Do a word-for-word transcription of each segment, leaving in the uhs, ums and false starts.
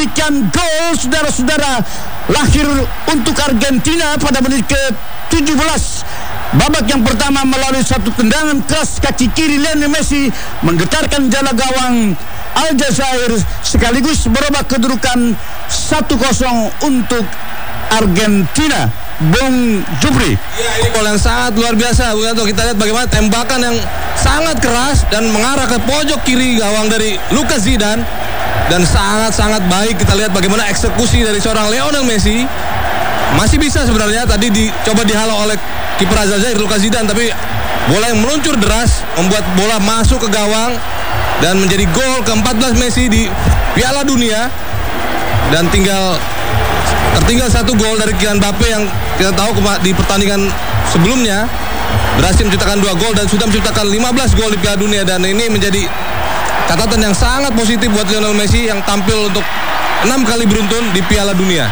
memberikan gol, saudara-saudara, lahir untuk Argentina pada menit ke tujuh belas. Babak yang pertama melalui satu tendangan keras kaki kiri Lionel Messi menggetarkan jala gawang Aljazair sekaligus merubah kedudukan satu kosong untuk Argentina. Bung Jupri. Ya, ini gol yang sangat luar biasa. Kita lihat bagaimana tembakan yang sangat keras dan mengarah ke pojok kiri gawang dari Lucas Zidane, dan sangat-sangat baik. Kita lihat bagaimana eksekusi dari seorang Lionel Messi. Masih bisa sebenarnya tadi dicoba dihalau oleh kiper Aljazair Lucas Zidane, tapi bola yang meluncur deras membuat bola masuk ke gawang dan menjadi gol ke empat belas Messi di Piala Dunia. Dan tinggal tertinggal satu gol dari Kylian Mbappe yang kita tahu di pertandingan sebelumnya berhasil menciptakan dua gol dan sudah menciptakan lima belas gol di Piala Dunia, dan ini menjadi catatan yang sangat positif buat Lionel Messi yang tampil untuk enam kali beruntun di Piala Dunia.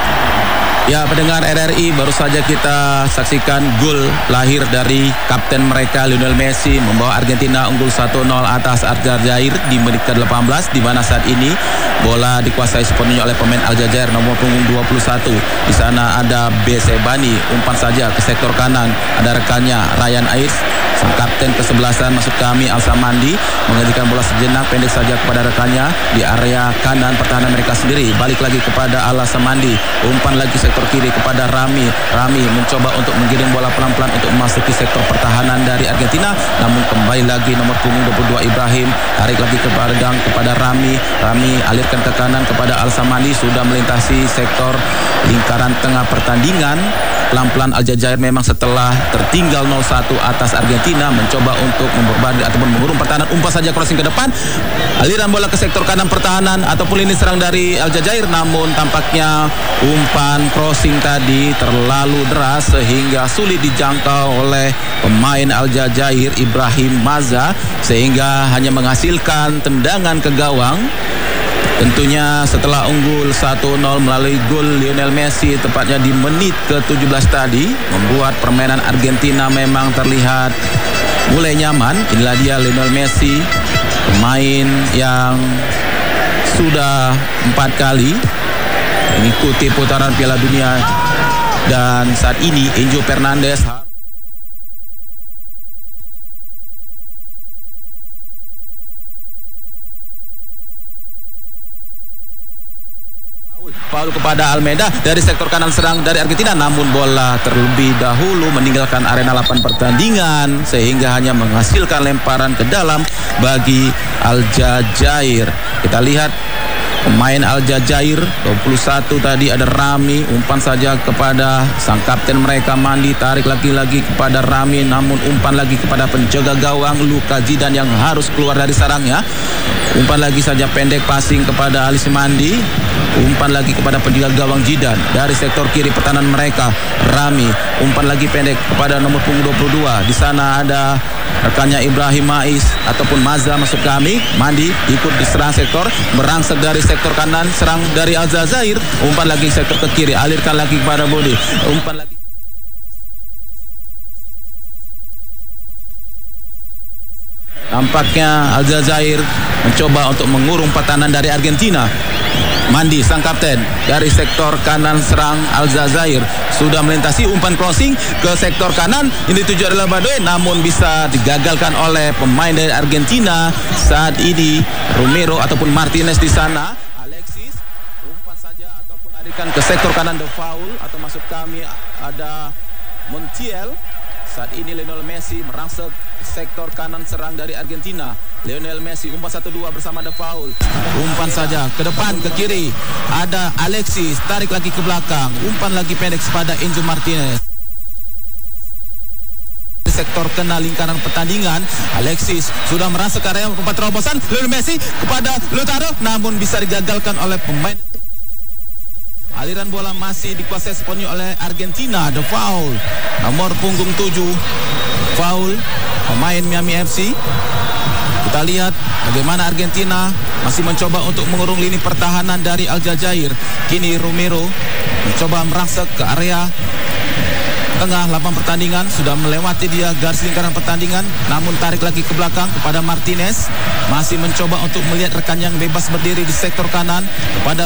Ya, pendengar R R I, baru saja kita saksikan gol lahir dari kapten mereka Lionel Messi membawa Argentina unggul satu nol atas Aljazair di menit ke delapan belas, di mana saat ini bola dikuasai sepenuhnya oleh pemain Aljazair nomor punggung dua puluh satu. Di sana ada Besebani, umpan saja ke sektor kanan, ada rekannya Ryan Airs, sang kapten kesebelasan masuk kami Al-Samandi menghentikan bola sejenak pendek saja kepada rekannya di area kanan pertahanan mereka sendiri. Balik lagi kepada Al-Samandi, umpan lagi sektor kiri kepada Rami. Rami mencoba untuk menggiring bola pelan-pelan untuk memasuki sektor pertahanan dari Argentina, namun kembali lagi nomor punggung dua puluh dua Ibrahim tarik lagi kepada gang kepada Rami. Rami alirkan ke kanan kepada Al-Samandi, sudah melintasi sektor lingkaran tengah pertandingan. Pelan-pelan Aljazair memang setelah tertinggal nol satu atas Argentina mencoba untuk memperbarui ataupun mengurung pertahanan. Umpan saja crossing ke depan, aliran bola ke sektor kanan pertahanan ataupun lini serang dari Aljazair, namun tampaknya umpan crossing tadi terlalu deras sehingga sulit dijangkau oleh pemain Aljazair Ibrahim Maza, sehingga hanya menghasilkan tendangan ke gawang. Tentunya setelah unggul satu nol melalui gol Lionel Messi tepatnya di menit ke tujuh belas tadi, membuat permainan Argentina memang terlihat mulai nyaman. Inilah dia Lionel Messi, pemain yang sudah empat kali mengikuti putaran Piala Dunia, dan saat ini Enzo Fernandez Paul kepada Almeida dari sektor kanan serang dari Argentina, namun bola terlebih dahulu meninggalkan arena lapangan pertandingan sehingga hanya menghasilkan lemparan ke dalam bagi Aljazair. Kita lihat pemain Aljazair dua puluh satu tadi ada Rami, umpan saja kepada sang kapten mereka Mandi, tarik lagi-lagi kepada Rami, namun umpan lagi kepada penjaga gawang Lucas Zidane yang harus keluar dari sarangnya. Umpan lagi saja pendek passing kepada Alisson Mandi, umpan lagi kepada penjaga gawang Zidane dari sektor kiri pertahanan mereka Rami, umpan lagi pendek kepada nomor punggung dua puluh dua. Di sana ada rekannya Ibrahim Maiz ataupun Maza masuk kami. Mandi ikut diserang sektor, merangsek dari sektor kanan serang dari Aljazair, umpan lagi sektor ke kiri, alirkan lagi kepada Bodi, umpan lagi. Nampaknya Aljazair mencoba untuk mengurung pertahanan dari Argentina. Mandi sang kapten dari sektor kanan serang Aljazair sudah melintasi, umpan crossing ke sektor kanan, ini dituju adalah Badoe, namun bisa digagalkan oleh pemain dari Argentina saat ini Romero ataupun Martinez. Di sana Alexis, umpan saja ataupun alirkan ke sektor kanan, de foul atau masuk kami ada Montiel. Saat ini Lionel Messi merangsek sektor kanan serang dari Argentina. Lionel Messi umpan satu dua bersama de foul. Umpan saja ke depan ke kiri. Ada Alexis, tarik lagi ke belakang. Umpan lagi pendek kepada Enzo Martinez. Sektor kena lingkaran pertandingan. Alexis sudah merangsek ke area umpan terobosan. Lionel Messi kepada Lautaro, namun bisa digagalkan oleh pemain. Aliran bola masih dikuasai sepenuhnya oleh Argentina. The foul nomor punggung tujuh, foul pemain Miami F C. Kita lihat bagaimana Argentina masih mencoba untuk mengurung lini pertahanan dari Aljazair. Kini Romero mencoba merangsek ke area tengah lapangan pertandingan, sudah melewati dia garis lingkaran pertandingan, namun tarik lagi ke belakang kepada Martinez, masih mencoba untuk melihat rekan yang bebas berdiri di sektor kanan kepada